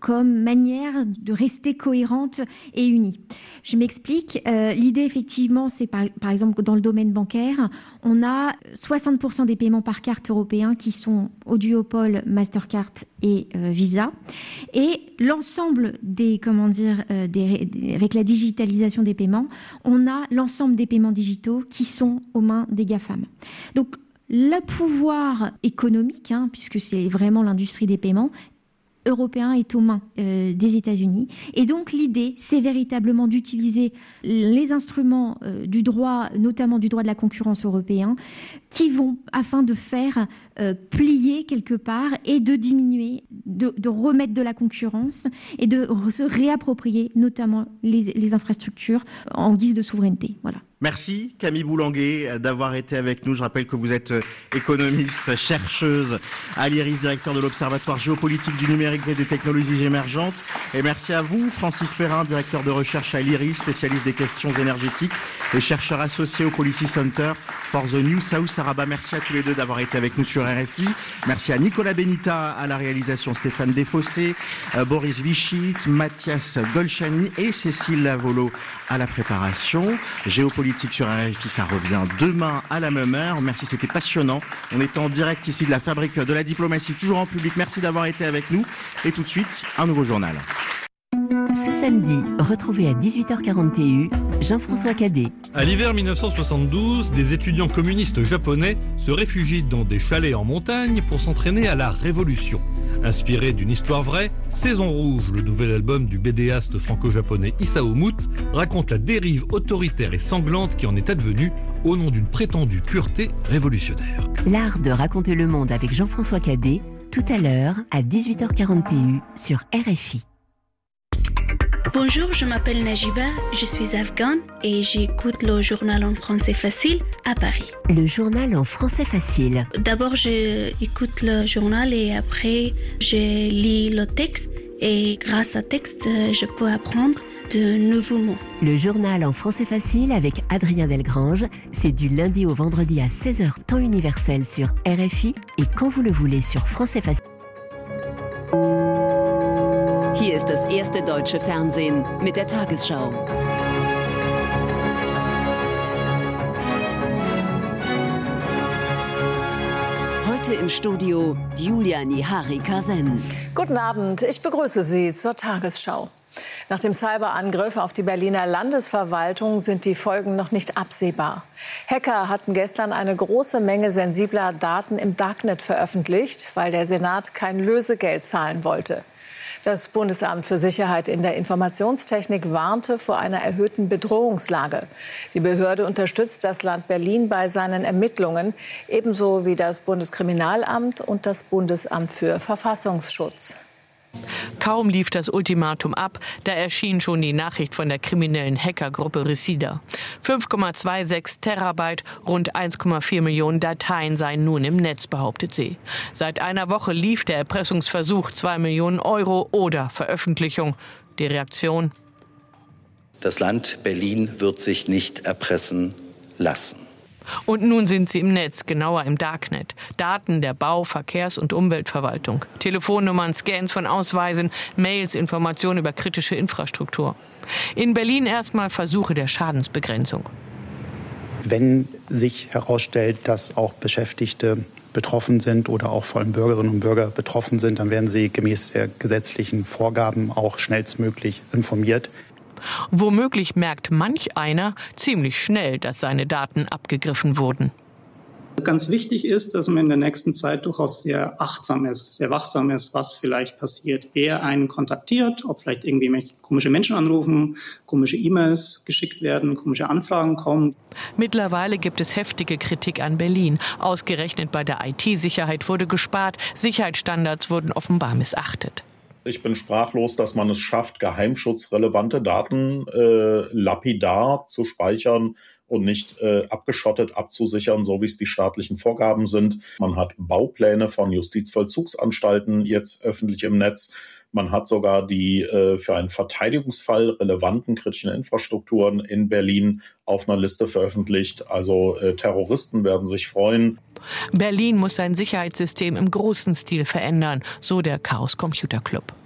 comme manière de rester cohérente et unie. Je m'explique. L'idée, effectivement, c'est par exemple dans le domaine bancaire, on a 60% des paiements par carte européens qui sont au duopole Mastercard et Visa. Et l'ensemble avec la digitalisation des paiements, on a l'ensemble des paiements digitaux qui sont aux mains des GAFAM. Donc, le pouvoir économique, puisque c'est vraiment l'industrie des paiements, européen est aux mains des États-Unis. Et donc l'idée, c'est véritablement d'utiliser les instruments du droit, notamment du droit de la concurrence européen, qui vont, afin de faire plier quelque part et de diminuer, de remettre de la concurrence et de se réapproprier notamment les infrastructures en guise de souveraineté. Voilà. Merci Camille Boulanguet d'avoir été avec nous. Je rappelle que vous êtes économiste, chercheuse à l'IRIS, directeur de l'Observatoire géopolitique du numérique et des technologies émergentes. Et merci à vous, Francis Perrin, directeur de recherche à l'IRIS, spécialiste des questions énergétiques et chercheur associé au Policy Center for the New South Araba. Merci à tous les deux d'avoir été avec nous sur RFI. Merci à Nicolas Benita à la réalisation, Stéphane Desfossés, Boris Vichy, Mathias Golchani et Cécile Lavolo à la préparation. Géopolitique sur RFI, ça revient demain à la même heure. Merci, c'était passionnant. On est en direct ici de la fabrique de la diplomatie, toujours en public. Merci d'avoir été avec nous. Et tout de suite, un nouveau journal. Ce samedi, retrouvez à 18h40 TU Jean-François Cadet. À l'hiver 1972, des étudiants communistes japonais se réfugient dans des chalets en montagne pour s'entraîner à la révolution. Inspiré d'une histoire vraie, Saison Rouge, le nouvel album du bédéaste franco-japonais Isao Mout, raconte la dérive autoritaire et sanglante qui en est advenue au nom d'une prétendue pureté révolutionnaire. L'art de raconter le monde avec Jean-François Cadet, tout à l'heure à 18h40 TU sur RFI. Bonjour, je m'appelle Najiba, je suis afghane et j'écoute le journal en français facile à Paris. Le journal en français facile. D'abord, j'écoute le journal et après, je lis le texte et grâce au texte, je peux apprendre de nouveaux mots. Le journal en français facile avec Adrien Delgrange, c'est du lundi au vendredi à 16h temps universel sur RFI et quand vous le voulez sur français facile. Hier ist das erste deutsche Fernsehen mit der Tagesschau. Heute im Studio Julia Nihari-Kasen. Guten Abend, ich begrüße Sie zur Tagesschau. Nach dem Cyberangriff auf die Berliner Landesverwaltung sind die Folgen noch nicht absehbar. Hacker hatten gestern eine große Menge sensibler Daten im Darknet veröffentlicht, weil der Senat kein Lösegeld zahlen wollte. Das Bundesamt für Sicherheit in der Informationstechnik warnte vor einer erhöhten Bedrohungslage. Die Behörde unterstützt das Land Berlin bei seinen Ermittlungen, ebenso wie das Bundeskriminalamt und das Bundesamt für Verfassungsschutz. Kaum lief das Ultimatum ab, da erschien schon die Nachricht von der kriminellen Hackergruppe Resida. 5,26 Terabyte, rund 1,4 Millionen Dateien seien nun im Netz, behauptet sie. Seit einer Woche lief der Erpressungsversuch, 2 Millionen Euro oder Veröffentlichung. Die Reaktion? Das Land Berlin wird sich nicht erpressen lassen. Und nun sind sie im Netz, genauer im Darknet. Daten der Bau-, Verkehrs- und Umweltverwaltung. Telefonnummern, Scans von Ausweisen, Mails, Informationen über kritische Infrastruktur. In Berlin erstmal Versuche der Schadensbegrenzung. Wenn sich herausstellt, dass auch Beschäftigte betroffen sind oder auch vor allem Bürgerinnen und Bürger betroffen sind, dann werden sie gemäß der gesetzlichen Vorgaben auch schnellstmöglich informiert. Womöglich merkt manch einer ziemlich schnell, dass seine Daten abgegriffen wurden. Ganz wichtig ist, dass man in der nächsten Zeit durchaus sehr achtsam ist, sehr wachsam ist, was vielleicht passiert. Wer einen kontaktiert, ob vielleicht irgendwie komische Menschen anrufen, komische E-Mails geschickt werden, komische Anfragen kommen. Mittlerweile gibt es heftige Kritik an Berlin. Ausgerechnet bei der IT-Sicherheit wurde gespart, Sicherheitsstandards wurden offenbar missachtet. Ich bin sprachlos, dass man es schafft, geheimschutzrelevante Daten lapidar zu speichern und nicht abgeschottet abzusichern, so wie es die staatlichen Vorgaben sind. Man hat Baupläne von Justizvollzugsanstalten jetzt öffentlich im Netz. Man hat sogar die für einen Verteidigungsfall relevanten kritischen Infrastrukturen in Berlin auf einer Liste veröffentlicht. Also Terroristen werden sich freuen. Berlin muss sein Sicherheitssystem im großen Stil verändern, so der Chaos Computer Club.